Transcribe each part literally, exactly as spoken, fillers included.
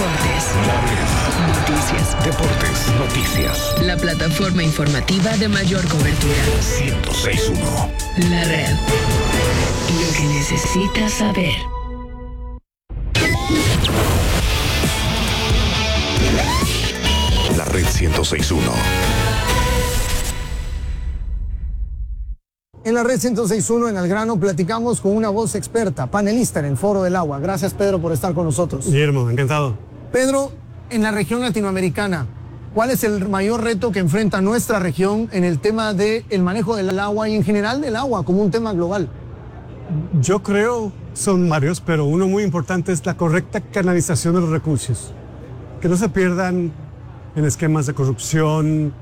Deportes. La red. Noticias. Deportes, noticias. La plataforma informativa de mayor cobertura. ciento seis punto uno. La red. Lo que necesitas saber. La red ciento seis punto uno. En la red ciento seis punto uno, en El Grano, platicamos con una voz experta, panelista en el Foro del Agua. Gracias, Pedro, por estar con nosotros. Guillermo, encantado. Pedro, en la región latinoamericana, ¿cuál es el mayor reto que enfrenta nuestra región en el tema del manejo del agua y en general del agua como un tema global? Yo creo son varios, pero uno muy importante es la correcta canalización de los recursos. Que no se pierdan en esquemas de corrupción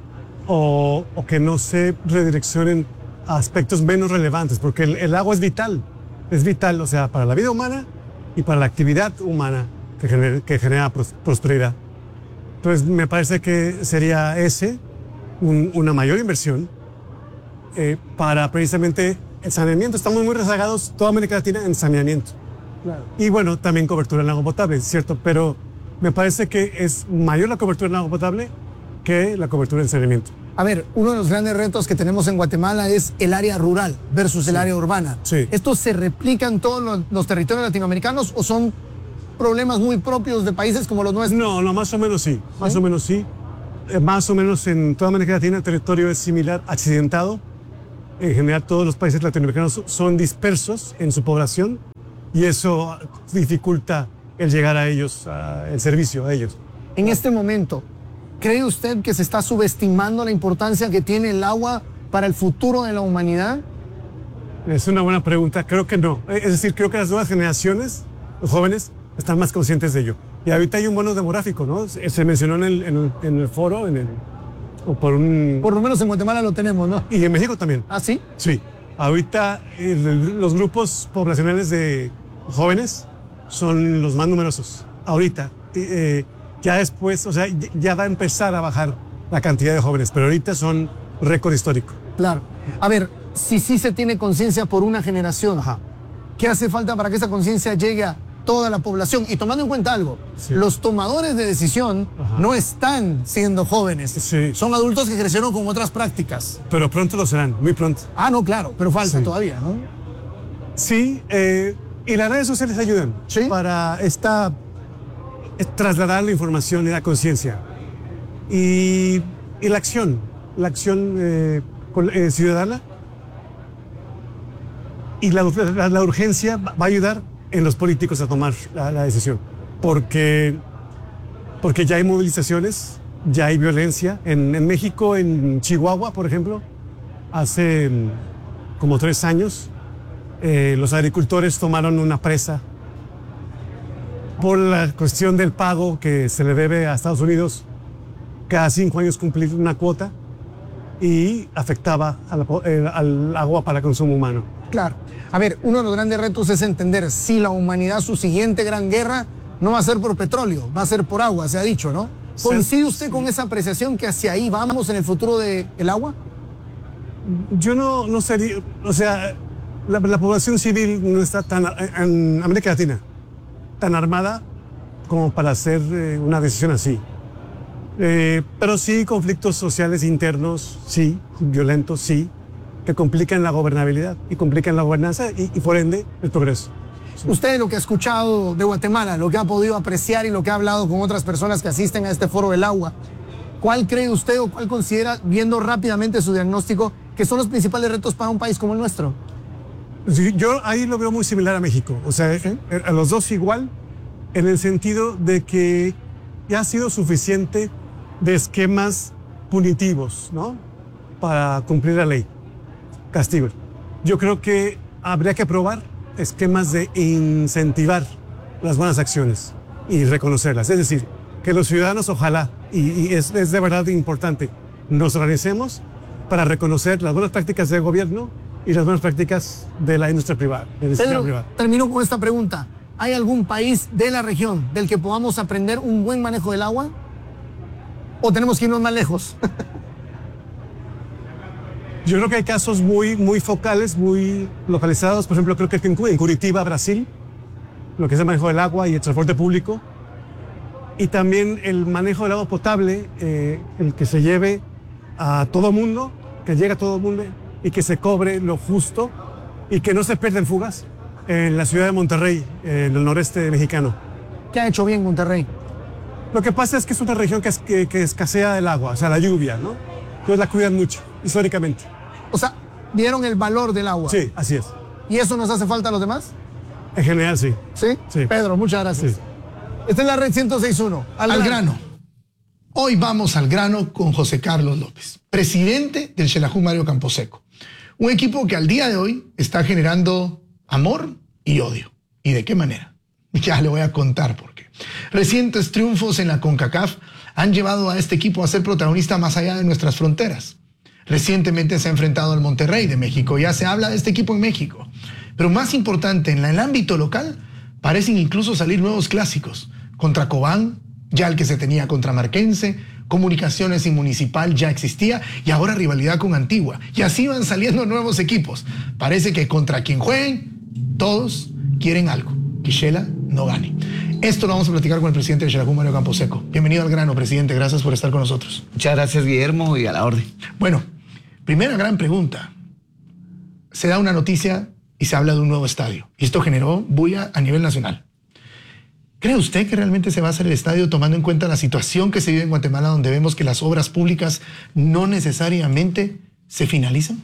o, o que no se redireccionen a aspectos menos relevantes, porque el, el agua es vital, es vital, o sea, para la vida humana y para la actividad humana que genera, que genera pros, prosperidad. Entonces, me parece que sería ese un, una mayor inversión eh, para precisamente el saneamiento. Estamos muy rezagados, toda América Latina, en saneamiento. Claro. Y bueno, también cobertura en agua potable, es cierto, pero me parece que es mayor la cobertura en agua potable que la cobertura en saneamiento. A ver, uno de los grandes retos que tenemos en Guatemala es el área rural versus el Sí. área urbana. Sí. ¿Estos se replican en todos los, los territorios latinoamericanos o son problemas muy propios de países como los nuestros? No, no, más o menos sí, más ¿Sí? o menos sí. Eh, más o menos en toda América Latina el territorio es similar, accidentado. En general todos los países latinoamericanos son dispersos en su población y eso dificulta el llegar a ellos, a, el servicio a ellos. En este momento, ¿cree usted que se está subestimando la importancia que tiene el agua para el futuro de la humanidad? Es una buena pregunta, creo que no. Es decir, creo que las nuevas generaciones, los jóvenes, están más conscientes de ello. Y ahorita hay un bono demográfico, ¿no? Se, se mencionó en el, en, el, en el foro, en el, o por un... Por lo menos en Guatemala lo tenemos, ¿no? Y en México también. ¿Ah, sí? Sí. Ahorita el, los grupos poblacionales de jóvenes son los más numerosos. Ahorita. Eh, ya después, o sea, ya va a empezar a bajar la cantidad de jóvenes, pero ahorita son récord histórico. Claro. A ver, si sí se tiene conciencia por una generación, Ajá. ¿qué hace falta para que esa conciencia llegue a toda la población? Y tomando en cuenta algo, Sí. los tomadores de decisión Ajá. no están siendo jóvenes. Sí. Son adultos que crecieron con otras prácticas. Pero pronto lo serán, muy pronto. Ah, no, claro, pero falta Sí. todavía, ¿no? Sí, eh, y las redes sociales ayudan ¿Sí? para esta, eh, trasladar la información y la conciencia. Y, y la acción, la acción eh, con- eh, ciudadana. Y la, la- la urgencia va va a ayudar en los políticos a tomar la, la decisión. Porque, porque ya hay movilizaciones, ya hay violencia. En, en México, en Chihuahua, por ejemplo, hace mm, como tres años, eh, los agricultores tomaron una presa por la cuestión del pago que se le debe a Estados Unidos cada cinco años cumplir una cuota y afectaba a la po- eh, al agua para consumo humano. Claro. A ver, uno de los grandes retos es entender si la humanidad, su siguiente gran guerra, no va a ser por petróleo, va a ser por agua, se ha dicho, ¿no? Sí. ¿Coincide usted con esa apreciación que hacia ahí vamos en el futuro del agua? Yo no, no sería, o sea, la, la población civil no está tan, en América Latina, tan armada como para hacer eh, una decisión así. Eh, pero sí conflictos sociales internos, sí, violentos, sí, que complican la gobernabilidad y complican la gobernanza y, y por ende el progreso. Usted lo que ha escuchado de Guatemala, lo que ha podido apreciar y lo que ha hablado con otras personas que asisten a este foro del agua, ¿cuál cree usted o cuál considera, viendo rápidamente su diagnóstico, que son los principales retos para un país como el nuestro? Sí, yo ahí lo veo muy similar a México, o sea, ¿Sí? a los dos igual, en el sentido de que ya ha sido suficiente de esquemas punitivos, ¿no? Para cumplir la ley, castigos. Yo creo que habría que probar esquemas de incentivar las buenas acciones y reconocerlas. Es decir, que los ciudadanos, ojalá, y, y es, es de verdad importante, nos organicemos para reconocer las buenas prácticas del gobierno y las buenas prácticas de la industria privada. De la industria Pedro, privada. termino con esta pregunta. ¿Hay algún país de la región del que podamos aprender un buen manejo del agua? ¿O tenemos que irnos más lejos? Yo creo que hay casos muy, muy focales, muy localizados. Por ejemplo, creo que en Cu- en Curitiba, Brasil, lo que es el manejo del agua y el transporte público, y también el manejo del agua potable, eh, el que se lleve a todo mundo, que llegue a todo mundo y que se cobre lo justo y que no se pierdan fugas en la ciudad de Monterrey, en el noreste mexicano. ¿Qué ha hecho bien Monterrey? Lo que pasa es que es una región que, es, que, que escasea el agua, o sea, la lluvia, ¿no? Entonces la cuidan mucho, históricamente. O sea, ¿vieron el valor del agua? Sí, así es. ¿Y eso nos hace falta a los demás? En general, sí. ¿Sí? Sí. Pedro, muchas gracias. Sí. Esta es la red ciento seis punto uno. Al, al grano. Hoy vamos al grano con José Carlos López, presidente del Xelajú Mario Camposeco. Un equipo que al día de hoy está generando amor y odio. ¿Y de qué manera? Ya le voy a contar por qué. Recientes triunfos en la CONCACAF han llevado a este equipo a ser protagonista más allá de nuestras fronteras. Recientemente se ha enfrentado al Monterrey de México. Ya se habla de este equipo en México. Pero más importante, en el ámbito local, parecen incluso salir nuevos clásicos. Contra Cobán, ya el que se tenía contra Marquense, Comunicaciones y Municipal ya existía, y ahora rivalidad con Antigua. Y así van saliendo nuevos equipos. Parece que contra quien jueguen, todos quieren algo, que Xela no gane. Esto lo vamos a platicar con el presidente de Xelajú, Mario Camposeco. Bienvenido al grano, presidente. Gracias por estar con nosotros. Muchas gracias, Guillermo, y a la orden. Bueno, primera gran pregunta. Se da una noticia y se habla de un nuevo estadio. Y esto generó bulla a nivel nacional. ¿Cree usted que realmente se va a hacer el estadio tomando en cuenta la situación que se vive en Guatemala, donde vemos que las obras públicas no necesariamente se finalizan?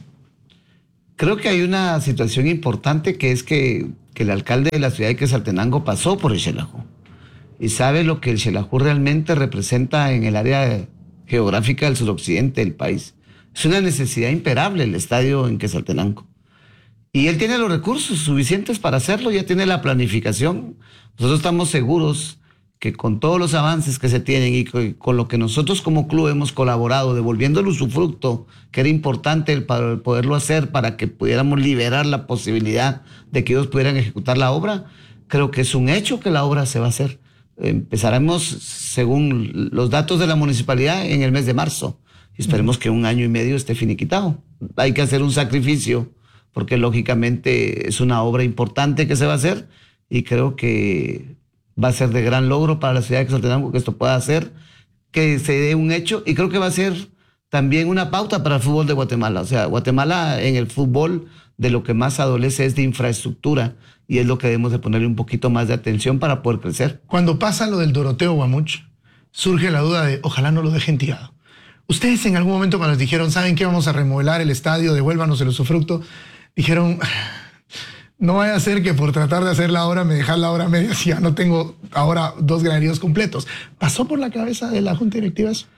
Creo que hay una situación importante, que es que, que el alcalde de la ciudad de Quetzaltenango pasó por el Xelajú y sabe lo que el Xelajú realmente representa en el área geográfica del suroccidente del país. Es una necesidad imperable el estadio en Quetzaltenango. Y él tiene los recursos suficientes para hacerlo, ya tiene la planificación. Nosotros estamos seguros que con todos los avances que se tienen y con lo que nosotros como club hemos colaborado, devolviendo el usufructo, que era importante para poderlo hacer, para que pudiéramos liberar la posibilidad de que ellos pudieran ejecutar la obra, creo que es un hecho que la obra se va a hacer. Empezaremos, según los datos de la municipalidad, en el mes de marzo. Y esperemos que un año y medio esté finiquitado. Hay que hacer un sacrificio, porque lógicamente es una obra importante que se va a hacer, y creo que va a ser de gran logro para la ciudad de Quetzaltenango que esto pueda hacer, que se dé un hecho, y creo que va a ser también una pauta para el fútbol de Guatemala. O sea, Guatemala en el fútbol de lo que más adolece es de infraestructura, y es lo que debemos de ponerle un poquito más de atención para poder crecer. Cuando pasa lo del Doroteo Guamuch, surge la duda de ojalá no lo dejen tirado. Ustedes en algún momento, cuando les dijeron, ¿saben qué? Vamos a remodelar el estadio, devuélvanos el usufructo, dijeron, no vaya a ser que por tratar de hacer la obra me dejan la obra media si ya no tengo ahora dos graneros completos. ¿Pasó por la cabeza de la Junta Directiva eso?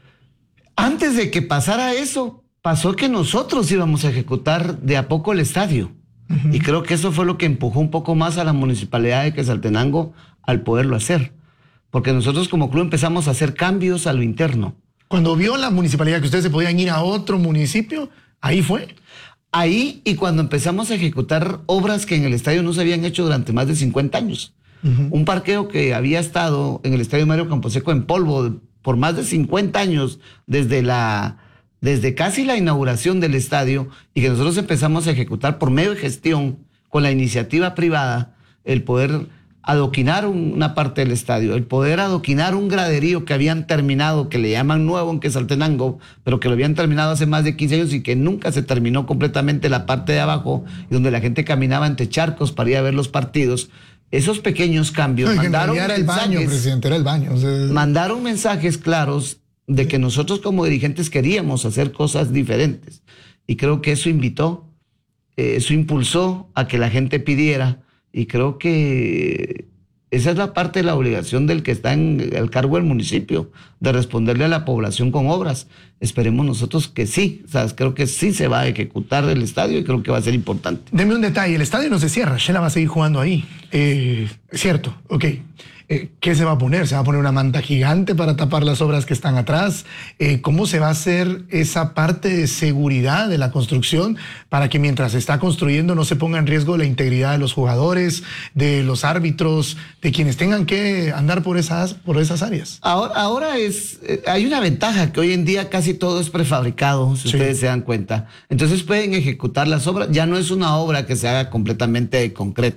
Antes de que pasara eso, pasó que nosotros íbamos a ejecutar de a poco el estadio. Uh-huh. Y creo que eso fue lo que empujó un poco más a la municipalidad de Quetzaltenango al poderlo hacer. Porque nosotros como club empezamos a hacer cambios a lo interno. Cuando vio la municipalidad que ustedes se podían ir a otro municipio, ahí fue. Ahí, y cuando empezamos a ejecutar obras que en el estadio no se habían hecho durante más de cincuenta años. Uh-huh. Un parqueo que había estado en el estadio Mario Camposeco en polvo por más de cincuenta años, desde, la, desde casi la inauguración del estadio, y que nosotros empezamos a ejecutar por medio de gestión, con la iniciativa privada, el poder adoquinar una parte del estadio, el poder adoquinar un graderío que habían terminado, que le llaman nuevo en Quetzaltenango, pero que lo habían terminado hace más de quince años y que nunca se terminó completamente la parte de abajo, y donde la gente caminaba entre charcos para ir a ver los partidos. Esos pequeños cambios no, mandaron era el baño, presidente, era el baño. O sea... mandaron mensajes claros de que nosotros como dirigentes queríamos hacer cosas diferentes. Y creo que eso invitó, eh, eso impulsó a que la gente pidiera. Y creo que esa es la parte de la obligación del que está en el cargo del municipio, de responderle a la población con obras. Esperemos nosotros que sí, o sea, creo que sí se va a ejecutar el estadio, y creo que va a ser importante. Deme un detalle, el estadio no se cierra, Xela va a seguir jugando ahí. Eh, cierto, ok. Eh, ¿Qué se va a poner? ¿Se va a poner una manta gigante para tapar las obras que están atrás? Eh, ¿Cómo se va a hacer esa parte de seguridad de la construcción para que mientras se está construyendo no se ponga en riesgo la integridad de los jugadores, de los árbitros, de quienes tengan que andar por esas, por esas áreas? Ahora, ahora es, eh, hay una ventaja, que hoy en día casi todo es prefabricado, si sí. ustedes se dan cuenta. Entonces pueden ejecutar las obras. Ya no es una obra que se haga completamente de concreto.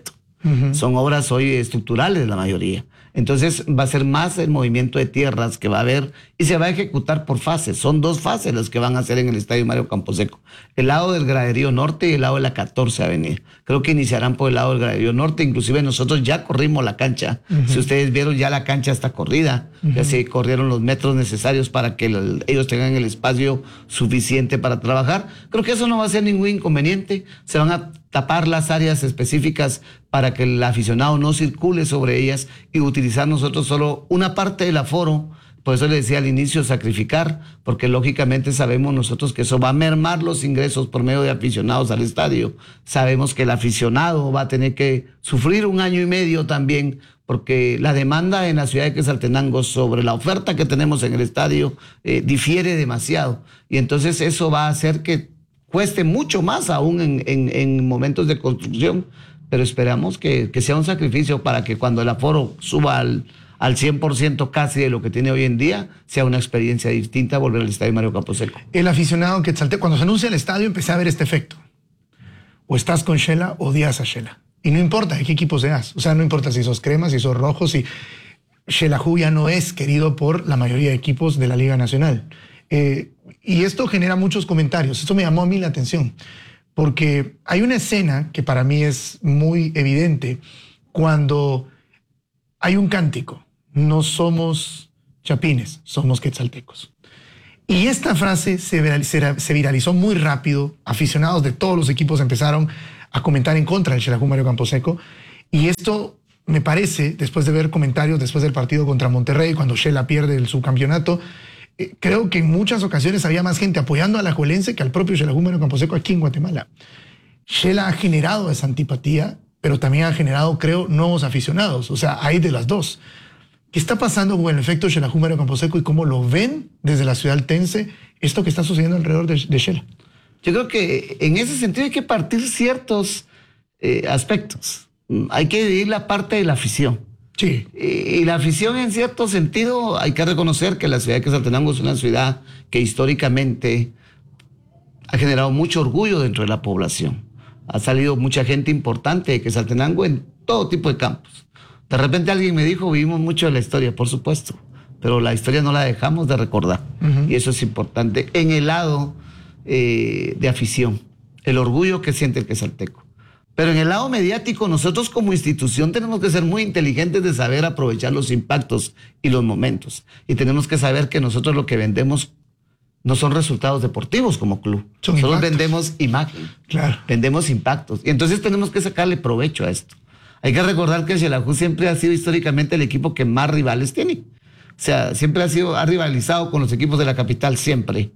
Uh-huh. Son obras hoy estructurales la mayoría. Entonces va a ser más el movimiento de tierras que va a haber y se va a ejecutar por fases. Son dos fases las que van a hacer en el Estadio Mario Camposeco. El lado del Graderío Norte y el lado de la catorce Avenida. Creo que iniciarán por el lado del Graderío Norte. Inclusive nosotros ya corrimos la cancha. Uh-huh. Si ustedes vieron, ya la cancha está corrida. Uh-huh. Ya se corrieron los metros necesarios para que el, ellos tengan el espacio suficiente para trabajar. Creo que eso no va a ser ningún inconveniente. Se van a tapar las áreas específicas para que el aficionado no circule sobre ellas y utilizar nosotros solo una parte del aforo. Por eso le decía al inicio, sacrificar, porque lógicamente sabemos nosotros que eso va a mermar los ingresos por medio de aficionados al estadio. Sabemos que el aficionado va a tener que sufrir un año y medio también, porque la demanda en la ciudad de Quetzaltenango sobre la oferta que tenemos en el estadio eh, difiere demasiado. Y entonces eso va a hacer que cueste mucho más aún en, en, en momentos de construcción, pero esperamos que, que sea un sacrificio para que cuando el aforo suba al, al cien por ciento casi de lo que tiene hoy en día, sea una experiencia distinta volver al Estadio Mario Camposeco. El aficionado Quetzaltenango, cuando se anuncia el estadio, empecé a ver este efecto. O estás con Shela o odias a Shela. Y no importa de qué equipo seas. O sea, no importa si sos crema, si sos rojo, si Xelajú ya no es querido por la mayoría de equipos de la Liga Nacional. Eh, y esto genera muchos comentarios. Esto me llamó a mí la atención, porque hay una escena que para mí es muy evidente cuando hay un cántico: no somos chapines, somos quetzaltecos. Y esta frase se viralizó, se viralizó muy rápido. Aficionados de todos los equipos empezaron a comentar en contra del Xelajú Mario Camposeco. Y esto me parece, después de ver comentarios después del partido contra Monterrey, cuando Shela pierde el subcampeonato, Eh, creo que en muchas ocasiones había más gente apoyando a la Alajuelense que al propio Xelajú Mario Camposeco aquí en Guatemala. Shela ha generado esa antipatía, pero también ha generado, creo, nuevos aficionados. O sea, hay de las dos. ¿Qué está pasando con el efecto Xelajú Mario Camposeco y cómo lo ven desde la ciudad altense esto que está sucediendo alrededor de, de Shela? Yo creo que en ese sentido hay que partir ciertos eh, aspectos. Hay que dividir la parte de la afición. Sí. Y, y la afición, en cierto sentido, hay que reconocer que la ciudad de Quetzaltenango es una ciudad que históricamente ha generado mucho orgullo dentro de la población. Ha salido mucha gente importante de Quetzaltenango en todo tipo de campos. De repente alguien me dijo, vivimos mucho de la historia, por supuesto, pero la historia no la dejamos de recordar. Uh-huh. Y eso es importante. En el lado eh, de afición, el orgullo que siente el quetzalteco. Pero en el lado mediático, nosotros como institución tenemos que ser muy inteligentes de saber aprovechar los impactos y los momentos. Y tenemos que saber que nosotros lo que vendemos no son resultados deportivos como club. Son nosotros impactos. Vendemos imagen, claro. Vendemos impactos. Y entonces tenemos que sacarle provecho a esto. Hay que recordar que el Xelajú siempre ha sido históricamente el equipo que más rivales tiene. O sea, siempre ha sido, ha rivalizado con los equipos de la capital, siempre.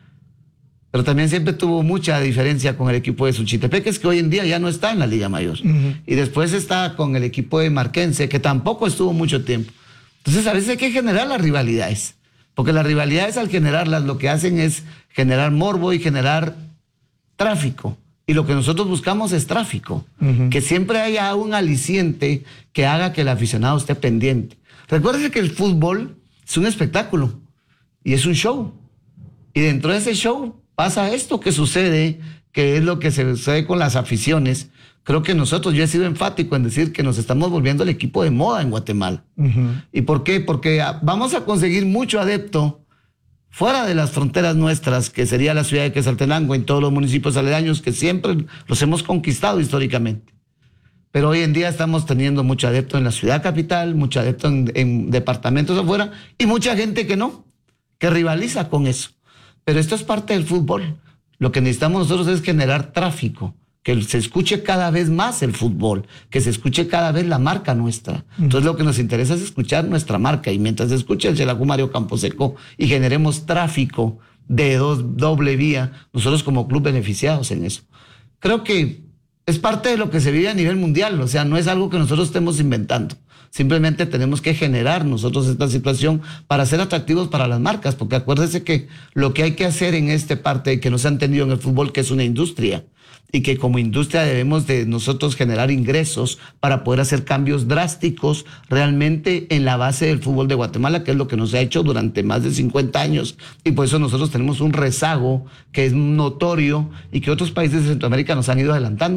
Pero también siempre tuvo mucha diferencia con el equipo de Suchitepeques, que hoy en día ya no está en la Liga Mayor. Uh-huh. Y después está con el equipo de Marquense, que tampoco estuvo mucho tiempo. Entonces a veces hay que generar las rivalidades, porque las rivalidades, al generarlas, lo que hacen es generar morbo y generar tráfico. Y lo que nosotros buscamos es tráfico, uh-huh. Que siempre haya un aliciente que haga que el aficionado esté pendiente. Recuérdense que el fútbol es un espectáculo y es un show. Y dentro de ese show pasa esto que sucede, que es lo que se sucede con las aficiones. Creo que nosotros, yo he sido enfático en decir que nos estamos volviendo el equipo de moda en Guatemala. Uh-huh. ¿Y por qué? Porque vamos a conseguir mucho adepto fuera de las fronteras nuestras, que sería la ciudad de Quetzaltenango, en todos los municipios aledaños, que siempre los hemos conquistado históricamente. Pero hoy en día estamos teniendo mucho adepto en la ciudad capital, mucho adepto en, en departamentos afuera, y mucha gente que no, que rivaliza con eso. Pero esto es parte del fútbol. Lo que necesitamos nosotros es generar tráfico, que se escuche cada vez más el fútbol, que se escuche cada vez la marca nuestra. Entonces lo que nos interesa es escuchar nuestra marca, y mientras se escuche el Xelajú Mario Camposeco y generemos tráfico de dos, doble vía, nosotros como club beneficiados en eso. Creo que es parte de lo que se vive a nivel mundial, o sea, no es algo que nosotros estemos inventando. Simplemente tenemos que generar nosotros esta situación para ser atractivos para las marcas, porque acuérdense que lo que hay que hacer en esta parte que no se ha entendido en el fútbol, que es una industria, y que como industria debemos de nosotros generar ingresos para poder hacer cambios drásticos realmente en la base del fútbol de Guatemala, que es lo que nos ha hecho durante más de cincuenta años, y por eso nosotros tenemos un rezago que es notorio y que otros países de Centroamérica nos han ido adelantando,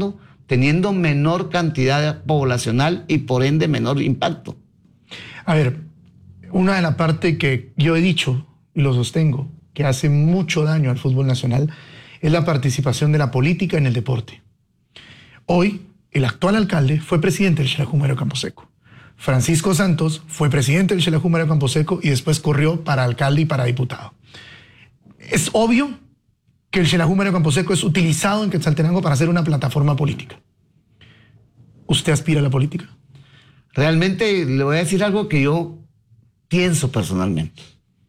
teniendo menor cantidad poblacional y por ende menor impacto. A ver, una de las partes que yo he dicho y lo sostengo, que hace mucho daño al fútbol nacional, es la participación de la política en el deporte. Hoy, el actual alcalde fue presidente del Xelajú Mario Camposeco. Francisco Santos fue presidente del Xelajú Mario Camposeco y después corrió para alcalde y para diputado. Es obvio que el Xelajú Mario Camposeco es utilizado en Quetzaltenango para hacer una plataforma política. ¿Usted aspira a la política? Realmente le voy a decir algo que yo pienso personalmente.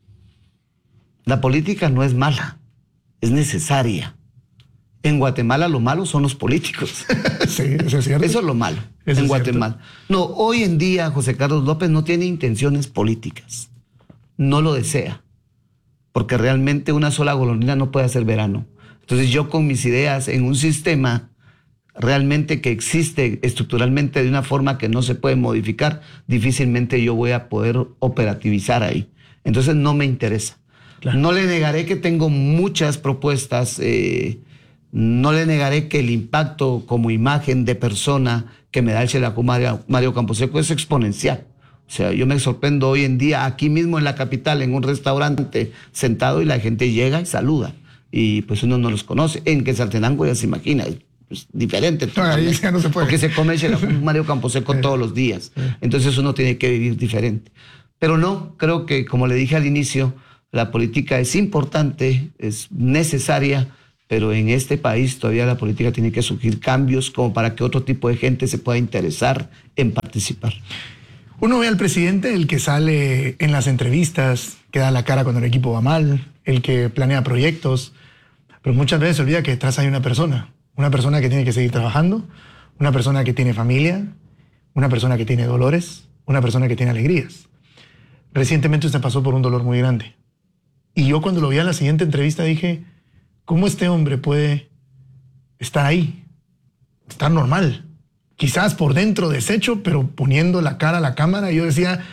La política no es mala, es necesaria. En Guatemala lo malo son los políticos. Sí, eso es cierto. Eso es lo malo Eso en es Guatemala. No, hoy en día José Carlos López no tiene intenciones políticas. No lo desea. Porque realmente una sola golondrina no puede hacer verano. Entonces yo con mis ideas en un sistema realmente que existe estructuralmente de una forma que no se puede modificar, difícilmente yo voy a poder operativizar ahí. Entonces no me interesa. Claro. No le negaré que tengo muchas propuestas, eh, no le negaré que el impacto como imagen de persona que me da el Xelajú Mario, Mario Camposeco es exponencial. O sea, yo me sorprendo hoy en día aquí mismo en la capital, en un restaurante, sentado y la gente llega y saluda. Y pues uno no los conoce. En Quetzaltenango ya se imagina, es diferente. No, ahí ya no se puede. Porque se come el Xelajú Mario Camposeco todos los días. Entonces uno tiene que vivir diferente. Pero no, creo que como le dije al inicio, la política es importante, es necesaria, pero en este país todavía la política tiene que surgir cambios como para que otro tipo de gente se pueda interesar en participar. Uno ve al presidente, el que sale en las entrevistas, que da la cara cuando el equipo va mal, el que planea proyectos, pero muchas veces se olvida que detrás hay una persona, una persona que tiene que seguir trabajando, una persona que tiene familia, una persona que tiene dolores, una persona que tiene alegrías. Recientemente usted pasó por un dolor muy grande. Y yo cuando lo vi en la siguiente entrevista dije, ¿cómo este hombre puede estar ahí? Estar normal. Quizás por dentro deshecho, pero poniendo la cara a la cámara. Yo decía,